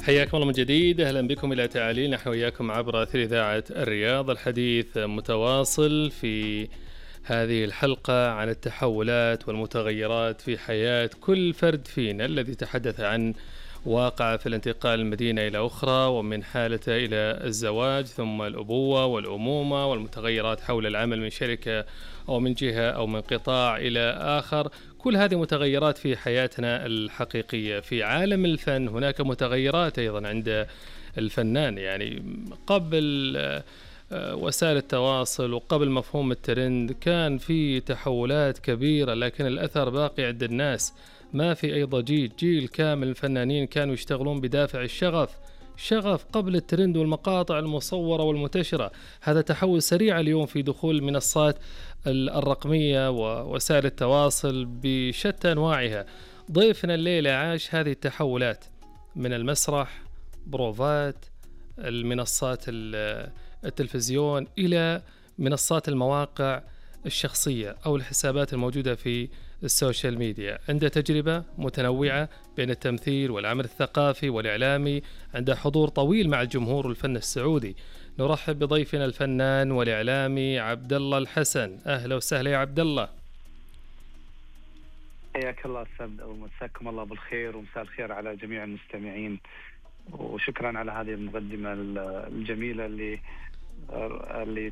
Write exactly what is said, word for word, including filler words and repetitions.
حياكم الله من جديد، أهلا بكم إلى تعاليل نحن وياكم عبر أثير إذاعة الرياض. الحديث متواصل في هذه الحلقة عن التحولات والمتغيرات في حياة كل فرد فينا الذي تحدث عن واقع في الانتقال من مدينة إلى أخرى، ومن حالته إلى الزواج ثم الأبوة والأمومة، والمتغيرات حول العمل من شركة أو من جهة أو من قطاع إلى آخر. كل هذه متغيرات في حياتنا الحقيقية. في عالم الفن هناك متغيرات أيضا عند الفنان، يعني قبل آه، وسائل التواصل وقبل مفهوم الترند كان في تحولات كبيرة، لكن الأثر باقي عند الناس. ما في أي ضجيج. جيل كامل الفنانين كانوا يشتغلون بدافع الشغف، شغف قبل الترند والمقاطع المصورة والمنتشرة. هذا تحول سريع اليوم في دخول المنصات ال- الرقمية ووسائل التواصل بشتى أنواعها. ضيفنا الليلة عاش هذه التحولات من المسرح، بروفات، المنصات ال- التلفزيون، إلى منصات المواقع الشخصية أو الحسابات الموجودة في السوشيال ميديا. عنده تجربة متنوعة بين التمثيل والعمل الثقافي والإعلامي، عنده حضور طويل مع الجمهور والفن السعودي. نرحب بضيفنا الفنان والإعلامي عبد الله الحسن. أهلا وسهلا يا عبد الله. حياك الله استاذ، ومساكم الله بالخير ومساء الخير على جميع المستمعين، وشكرا على هذه المقدمة الجميلة اللي اللي